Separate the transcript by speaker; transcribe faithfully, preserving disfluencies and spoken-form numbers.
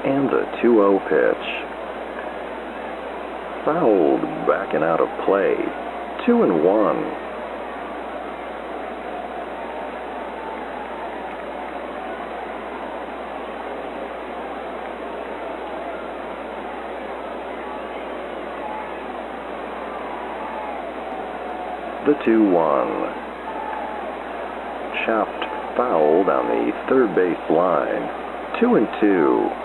Speaker 1: And the two oh pitch. Fouled, backing out of play. Two and one. The two one. Chopped fouled on the third base line. Two and two.